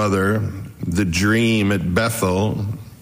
brother the dream at Bethel.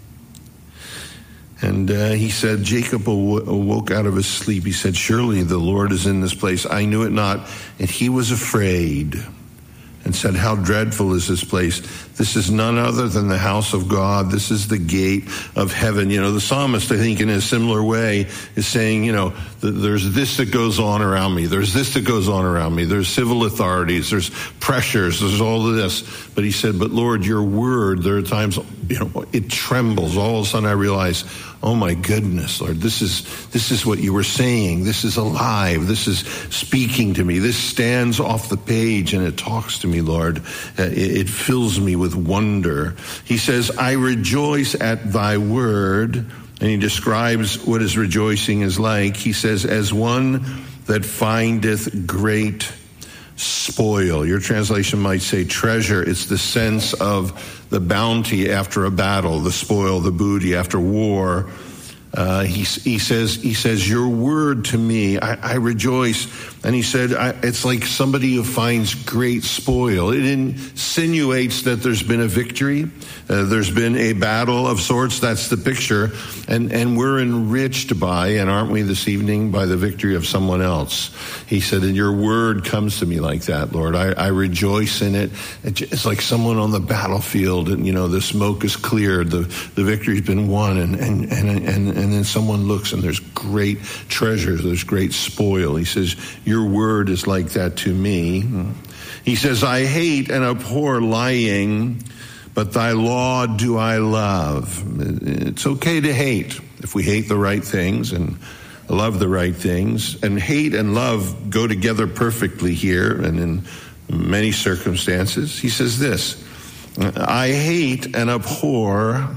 And he said, Jacob awoke out of his sleep. He said, surely the Lord is in this place. I knew it not. And he was afraid and said, how dreadful is this place? This is none other than the house of God. This is the gate of heaven. You know, the psalmist, I think, in a similar way is saying, you know, there's this that goes on around me. There's this that goes on around me. There's civil authorities. There's pressures. There's all of this. But he said, but Lord, your word, there are times, you know, it trembles. All of a sudden I realize, oh my goodness, Lord, this is what you were saying. This is alive. This is speaking to me. This stands off the page and it talks to me, Lord. It fills me with wonder. He says, I rejoice at thy word. And he describes what his rejoicing is like. He says, as one that findeth great spoil. Your translation might say treasure. It's the sense of the bounty after a battle, the spoil, the booty after war. He says, your word to me, I rejoice. And he said, it's like somebody who finds great spoil. It insinuates that there's been a victory. There's been a battle of sorts. That's the picture. And we're enriched by, and aren't we this evening, by the victory of someone else. He said, and your word comes to me like that, Lord. I rejoice in it. It's like someone on the battlefield and, you know, the smoke is cleared. The victory's been won and then someone looks and there's great treasures. There's great spoil. He says, your word is like that to me. He says, I hate and abhor lying, but thy law do I love. It's okay to hate if we hate the right things and love the right things. And hate and love go together perfectly here and in many circumstances. He says this, I hate and abhor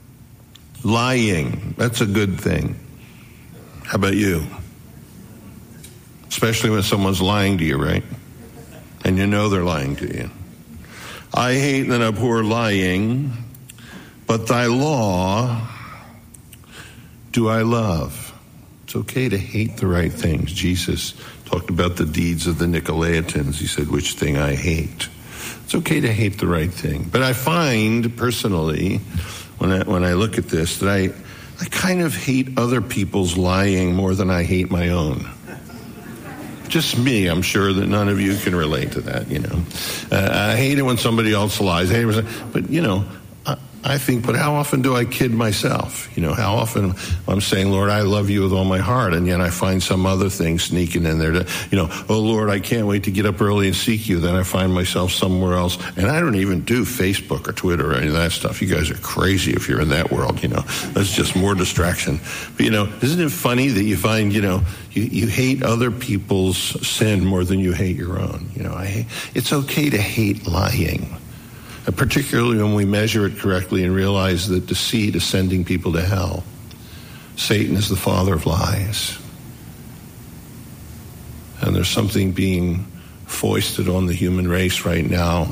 lying. That's a good thing. How about you? Especially when someone's lying to you, right? And you know they're lying to you. I hate and abhor lying, but thy law do I love. It's okay to hate the right things. Jesus talked about the deeds of the Nicolaitans. He said, which thing I hate. It's okay to hate the right thing. But I find personally, when I look at this, that I kind of hate other people's lying more than I hate my own. Just me. I'm sure that none of you can relate to that, you know. I hate it when somebody else lies. But, you know, I think, but how often do I kid myself? You know, how often I'm saying, Lord, I love you with all my heart, and yet I find some other thing sneaking in there to, you know, oh, Lord, I can't wait to get up early and seek you. Then I find myself somewhere else. And I don't even do Facebook or Twitter or any of that stuff. You guys are crazy if you're in that world, you know. That's just more distraction. But, you know, isn't it funny that you find, you know, you hate other people's sin more than you hate your own? You know, it's okay to hate lying. Particularly when we measure it correctly and realize that deceit is sending people to hell. Satan is the father of lies. And there's something being foisted on the human race right now.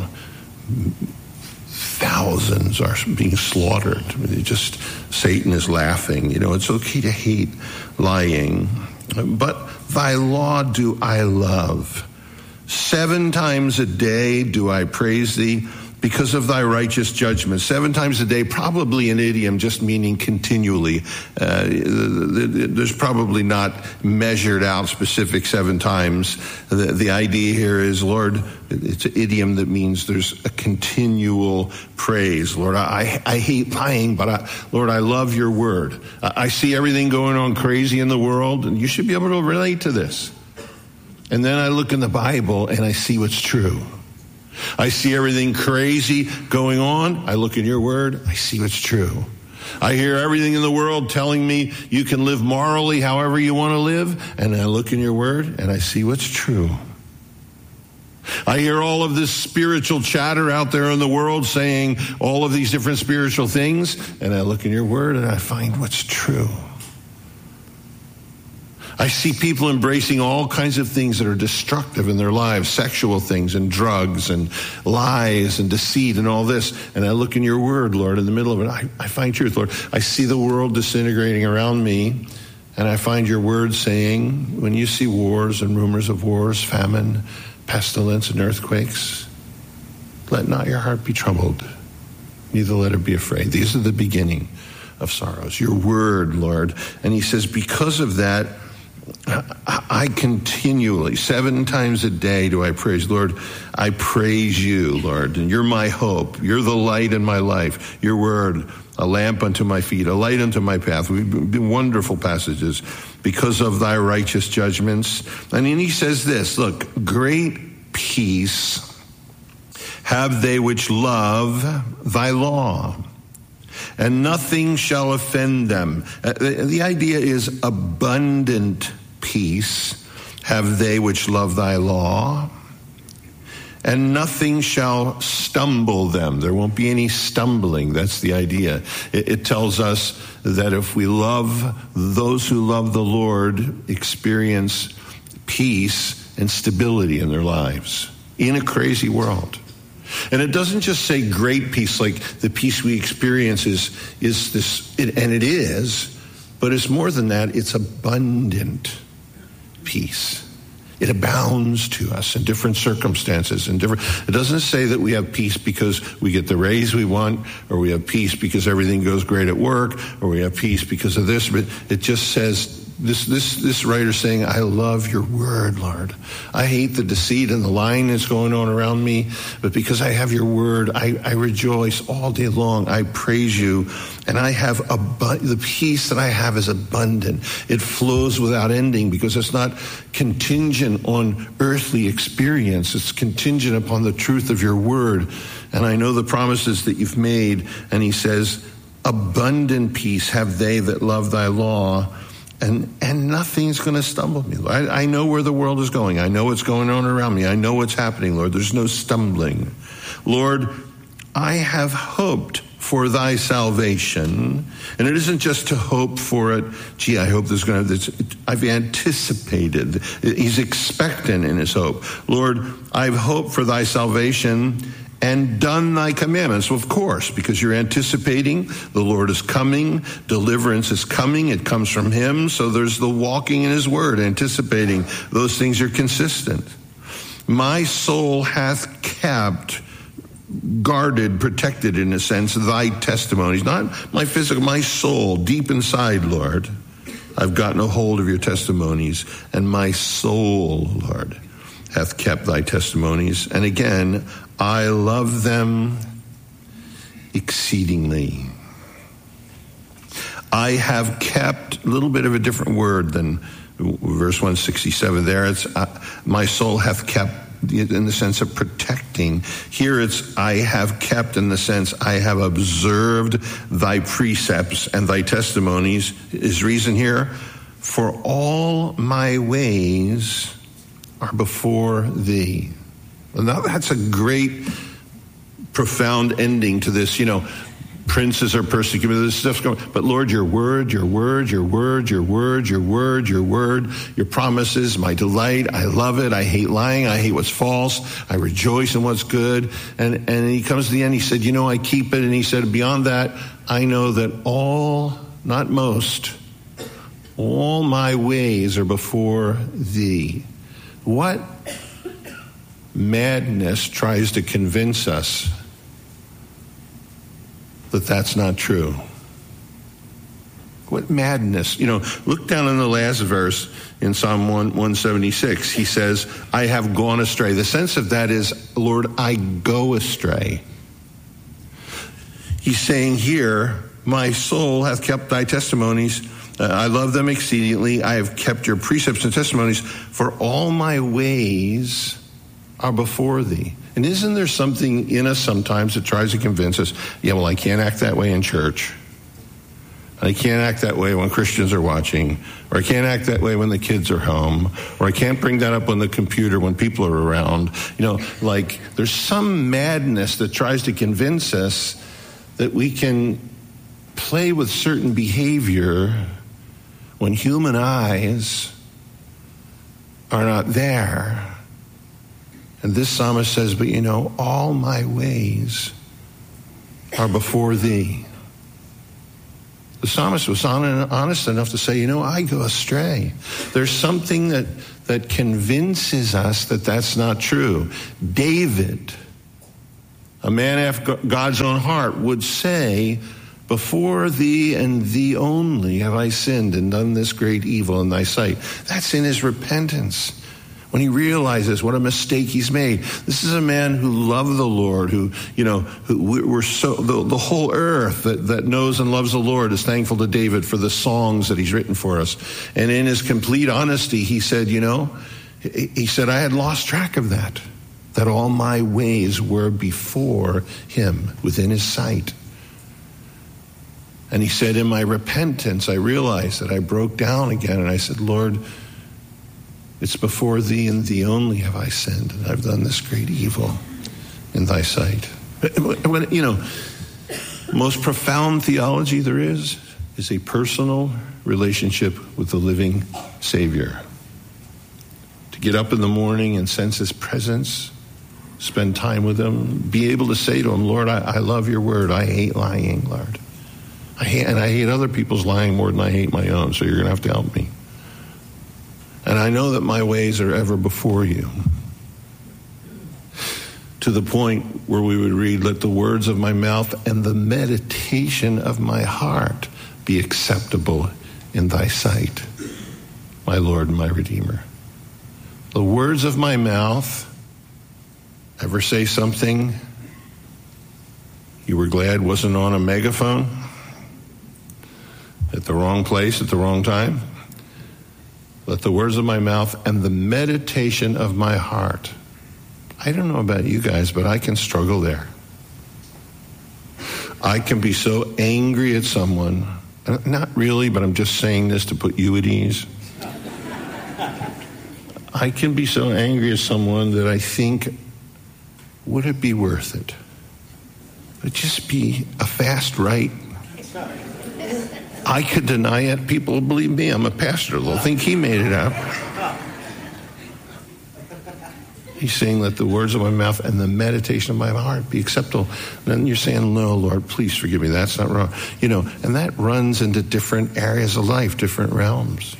Thousands are being slaughtered. Satan is laughing. You know, it's okay to hate lying. But thy law do I love. 7 times a day do I praise thee, because of thy righteous judgment. 7 times a day, probably an idiom just meaning continually. There's probably not measured out specific 7 times. The idea here is, Lord, it's an idiom that means there's a continual praise. Lord, I hate lying, but Lord, I love your word. I see everything going on crazy in the world, and you should be able to relate to this. And then I look in the Bible and I see what's true. I see everything crazy going on. I look in your word. I see what's true. I hear everything in the world telling me you can live morally however you want to live. And I look in your word and I see what's true. I hear all of this spiritual chatter out there in the world saying all of these different spiritual things. And I look in your word and I find what's true. I see people embracing all kinds of things that are destructive in their lives, sexual things and drugs and lies and deceit and all this. And I look in your word, Lord, in the middle of it. I find truth, Lord. I see the world disintegrating around me. And I find your word saying, when you see wars and rumors of wars, famine, pestilence and earthquakes, Let not your heart be troubled, neither let it be afraid. These are the beginning of sorrows. Your word, Lord. And he says, because of that, I continually, 7 times a day do I praise. Lord, I praise you, Lord. And you're my hope. You're the light in my life. Your word, a lamp unto my feet, a light unto my path. We've been wonderful passages because of thy righteous judgments. And then he says this, look, great peace have they which love thy law, and nothing shall offend them. The idea is abundant peace have they which love thy law, and nothing shall stumble them. There won't be any stumbling. That's the idea. It tells us that if we love, those who love the Lord experience peace and stability in their lives in a crazy world. And it doesn't just say great peace, like the peace we experience is this, and it is, but it's more than that. It's abundant peace. It abounds to us in different circumstances. It doesn't say that we have peace because we get the raise we want, or we have peace because everything goes great at work, or we have peace because of this, but it just says, this writer saying, I love your word, Lord. I hate the deceit and the lying that's going on around me, but because I have your word, I rejoice all day long. I praise you, and I have the peace that I have is abundant. It flows without ending because it's not contingent on earthly experience. It's contingent upon the truth of your word. And I know the promises that you've made. And he says, abundant peace have they that love thy law, and nothing's going to stumble me. I know where the world is going. I know what's going on around me. I know what's happening, Lord. There's no stumbling. Lord, I have hoped for thy salvation. And it isn't just to hope for it. Gee, I hope there's going to have this. I've anticipated. He's expectant in his hope. Lord, I've hoped for thy salvation and done thy commandments. Well, of course, because you're anticipating the Lord is coming, deliverance is coming, it comes from him. So there's the walking in his word, anticipating those things are consistent. My soul hath kept, guarded, protected in a sense, thy testimonies, not my physical, my soul, deep inside, Lord. I've gotten a hold of your testimonies, and my soul, Lord, hath kept thy testimonies. And again, I love them exceedingly. I have kept, a little bit of a different word than verse 167 there. It's my soul hath kept in the sense of protecting. Here it's I have kept in the sense I have observed thy precepts and thy testimonies. Is reason here? For all my ways are before thee. Well, now that's a great, profound ending to this. You know, princes are persecuted, this stuff's going, but Lord, your word, your word, your word, your word, your word, your word, your promises, my delight. I love it. I hate lying. I hate what's false. I rejoice in what's good. And he comes to the end. He said, you know, I keep it. And he said, beyond that, I know that all, not most, all my ways are before thee. What madness tries to convince us that that's not true? What madness? You know, look down in the last verse in Psalm 176. He says, I have gone astray. The sense of that is, Lord, I go astray. He's saying here, my soul hath kept thy testimonies. I love them exceedingly. I have kept your precepts and testimonies, for all my ways are before thee. And isn't there something in us sometimes that tries to convince us, yeah, well, I can't act that way in church. I can't act that way when Christians are watching, or I can't act that way when the kids are home, or I can't bring that up on the computer when people are around. You know, like there's some madness that tries to convince us that we can play with certain behavior when human eyes are not there. And this psalmist says, but you know, all my ways are before thee. The psalmist was honest enough to say, you know, I go astray. There's something that convinces us that that's not true. David a man after God's own heart, would say, before thee and thee only have I sinned and done this great evil in thy sight. That's in his repentance. When he realizes what a mistake he's made. This is a man who loved the Lord, the whole earth that knows and loves the Lord is thankful to David for the songs that he's written for us. And in his complete honesty, he said, I had lost track of that all my ways were before him, within his sight. And he said, in my repentance, I realized that I broke down again, and I said, Lord, it's before thee and thee only have I sinned, and I've done this great evil in thy sight. Most profound theology there is a personal relationship with the living Savior. To get up in the morning and sense his presence, spend time with him, be able to say to him, Lord, I love your word. I hate lying, Lord. I hate other people's lying more than I hate my own, so you're going to have to help me. And I know that my ways are ever before you. To the point where we would read, let the words of my mouth and the meditation of my heart be acceptable in thy sight, my Lord and my Redeemer. The words of my mouth, ever say something you were glad wasn't on a megaphone at the wrong place at the wrong time? Let the words of my mouth and the meditation of my heart. I don't know about you guys, but I can struggle there. I can be so angry at someone. Not really, but I'm just saying this to put you at ease. I can be so angry at someone that I think, would it be worth it? Would it just be a fast right? I could deny it. People believe me. I'm a pastor. They'll think he made it up. He's saying, let the words of my mouth and the meditation of my heart be acceptable. And then you're saying, no, Lord, please forgive me. That's not wrong. And that runs into different areas of life, different realms,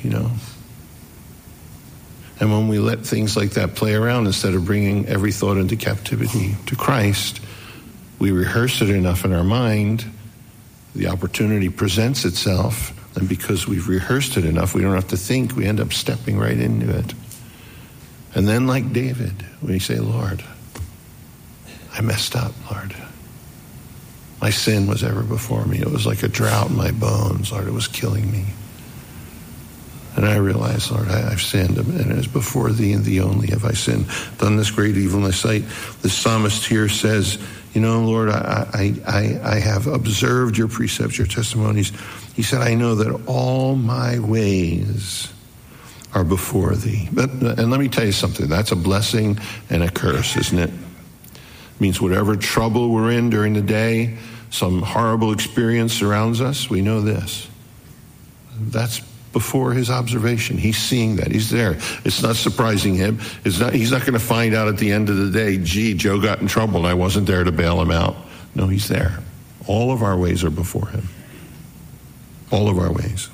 And when we let things like that play around, instead of bringing every thought into captivity to Christ, we rehearse it enough in our mind, the opportunity presents itself, and because we've rehearsed it enough, we don't have to think. We end up stepping right into it. And then, like David, we say, Lord, I messed up, Lord. My sin was ever before me. It was like a drought in my bones, Lord. It was killing me. And I realized, Lord, I've sinned, and it is before thee and thee only have I sinned, done this great evil in thy sight. The psalmist here says, Lord, I have observed your precepts, your testimonies. He said, I know that all my ways are before thee. And let me tell you something. That's a blessing and a curse, isn't it? It means whatever trouble we're in during the day, some horrible experience surrounds us, we know this. That's before his observation. He's seeing that. He's there. It's not surprising him. He's not going to find out at the end of the day, gee, Joe got in trouble and I wasn't there to bail him out. No, he's there. All of our ways are before him. All of our ways.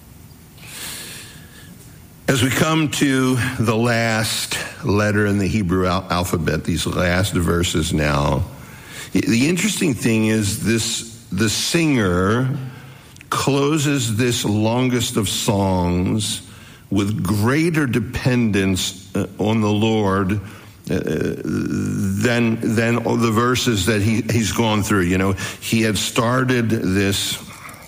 As we come to the last letter in the Hebrew alphabet, these last verses now, the interesting thing is the singer closes this longest of songs with greater dependence on the Lord than the verses that he's gone through. He had started this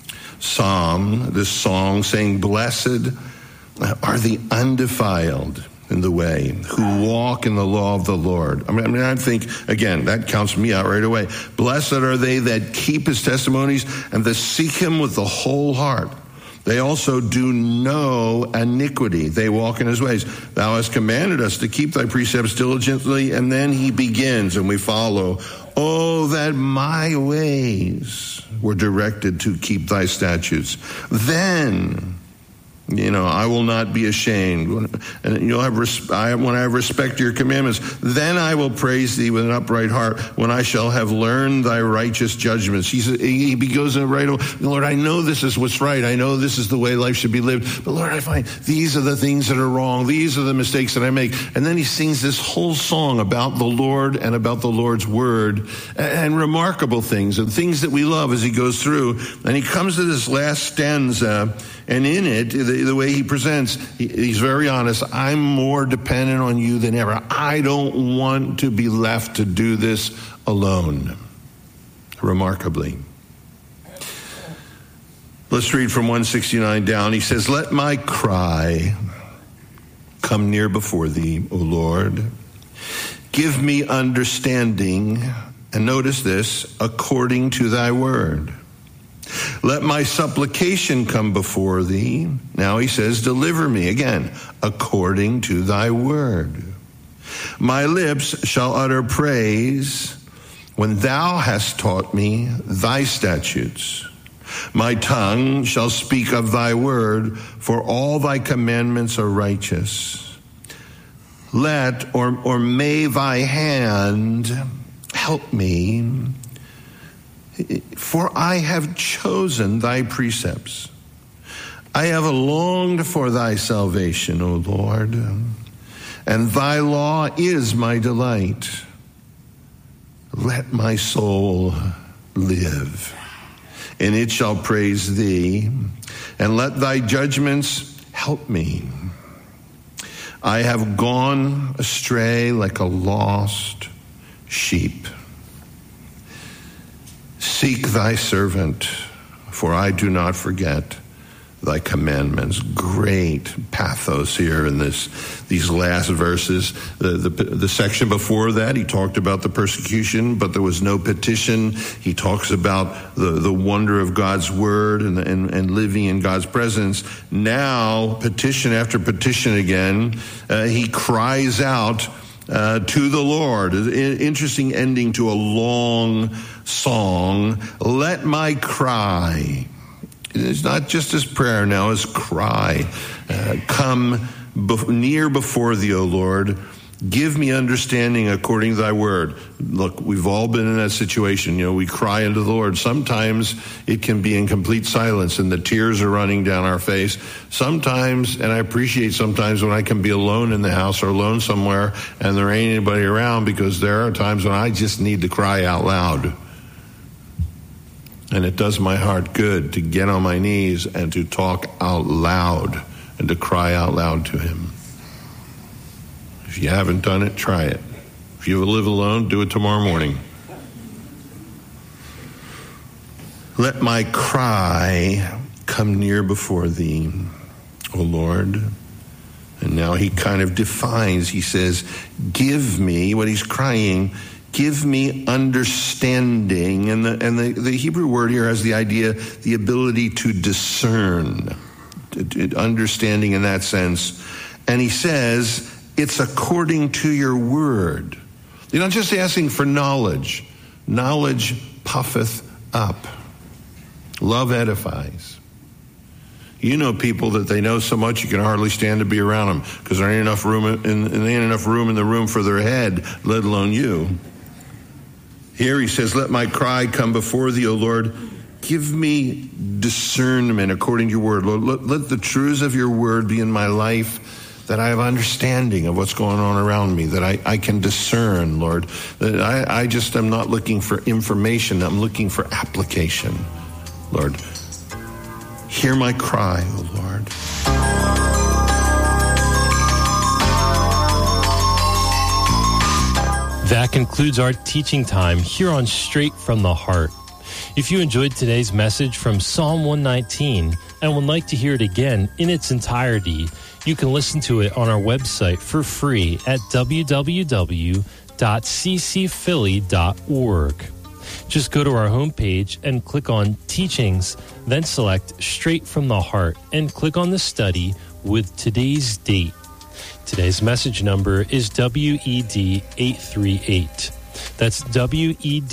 song saying, blessed are the undefiled in the way, who walk in the law of the Lord. I think, again, that counts me out right away. Blessed are they that keep his testimonies and that seek him with the whole heart. They also do no iniquity. They walk in his ways. Thou hast commanded us to keep thy precepts diligently. And then he begins and we follow. Oh, that my ways were directed to keep thy statutes. Then I will not be ashamed. And you'll have when I have respect to your commandments, then I will praise thee with an upright heart when I shall have learned thy righteous judgments. He goes in right, Lord, I know this is what's right. I know this is the way life should be lived. But Lord, I find these are the things that are wrong. These are the mistakes that I make. And then he sings this whole song about the Lord and about the Lord's word and remarkable things and things that we love as he goes through. And he comes to this last stanza, and in it, the way he presents, he's very honest. I'm more dependent on you than ever. I don't want to be left to do this alone. Remarkably. Let's read from 169 down. He says, let my cry come near before thee, O Lord. Give me understanding, and notice this, according to thy word. Let my supplication come before thee. Now he says, deliver me, again, according to thy word. My lips shall utter praise when thou hast taught me thy statutes. My tongue shall speak of thy word, for all thy commandments are righteous. Let or may thy hand help me, for I have chosen thy precepts. I have longed for thy salvation, O Lord, and thy law is my delight. Let my soul live, and it shall praise thee, and let thy judgments help me. I have gone astray like a lost sheep. Seek thy servant, for I do not forget thy commandments. Great pathos here in these last verses. The section before that, he talked about the persecution, but there was no petition. He talks about the wonder of God's word and living in God's presence. Now, petition after petition again, he cries out to the Lord. Interesting ending to a long song. Let my cry. It's not just his prayer now, his cry. Come near before thee, O Lord. Give me understanding according to thy word. Look, we've all been in that situation. We cry unto the Lord. Sometimes it can be in complete silence and the tears are running down our face. Sometimes, and I appreciate sometimes when I can be alone in the house or alone somewhere and there ain't anybody around, because there are times when I just need to cry out loud. And it does my heart good to get on my knees and to talk out loud and to cry out loud to him. If you haven't done it, try it. If you live alone, do it tomorrow morning. Let my cry come near before thee, O Lord. And now he kind of defines, he says, give me, what he's crying, give me understanding. And the Hebrew word here has the idea, the ability to discern, understanding in that sense. And he says, it's according to your word. You're not just asking for knowledge. Knowledge puffeth up. Love edifies. You know people that they know so much you can hardly stand to be around them because there ain't enough room in the room for their head, let alone you. Here he says, let my cry come before thee, O Lord. Give me discernment according to your word. Lord, let the truths of your word be in my life, that I have understanding of what's going on around me, that I can discern, Lord. That I just am not looking for information, I'm looking for application, Lord. Hear my cry, O Lord. That concludes our teaching time here on Straight from the Heart. If you enjoyed today's message from Psalm 119 and would like to hear it again in its entirety, you can listen to it on our website for free at www.ccphilly.org. Just go to our homepage and click on Teachings, then select Straight from the Heart and click on the study with today's date. Today's message number is WED 838. That's WED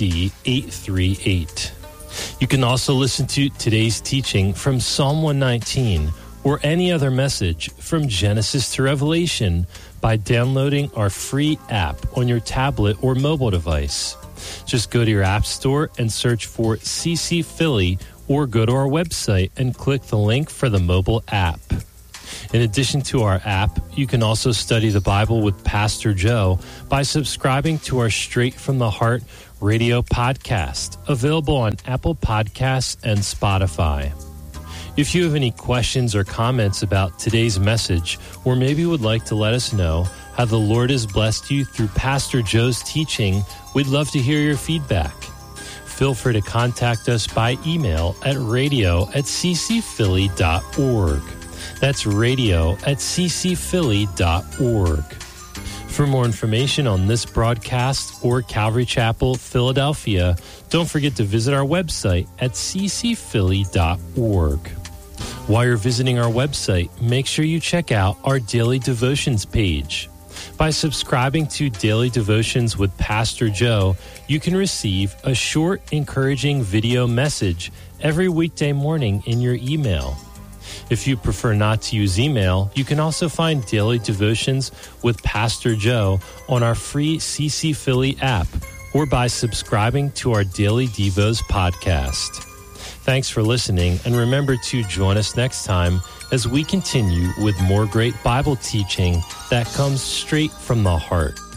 838. You can also listen to today's teaching from Psalm 119 or any other message from Genesis to Revelation by downloading our free app on your tablet or mobile device. Just go to your app store and search for CC Philly, or go to our website and click the link for the mobile app. In addition to our app, you can also study the Bible with Pastor Joe by subscribing to our Straight from the Heart radio podcast, available on Apple Podcasts and Spotify. If you have any questions or comments about today's message, or maybe would like to let us know how the Lord has blessed you through Pastor Joe's teaching, we'd love to hear your feedback. Feel free to contact us by email at radio@ccphilly.org. That's radio@ccphilly.org. For more information on this broadcast or Calvary Chapel, Philadelphia, don't forget to visit our website at ccphilly.org. While you're visiting our website, make sure you check out our Daily Devotions page. By subscribing to Daily Devotions with Pastor Joe, you can receive a short, encouraging video message every weekday morning in your email. If you prefer not to use email, you can also find Daily Devotions with Pastor Joe on our free CC Philly app or by subscribing to our Daily Devos podcast. Thanks for listening, and remember to join us next time as we continue with more great Bible teaching that comes straight from the heart.